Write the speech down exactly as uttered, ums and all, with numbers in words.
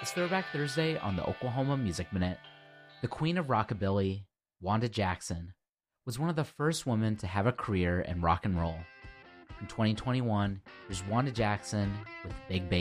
It's Throwback Thursday on the Oklahoma Music Minute. The queen of rockabilly, Wanda Jackson, was one of the first women to have a career in rock and roll. In twenty twenty-one, there's Wanda Jackson with Big Baby.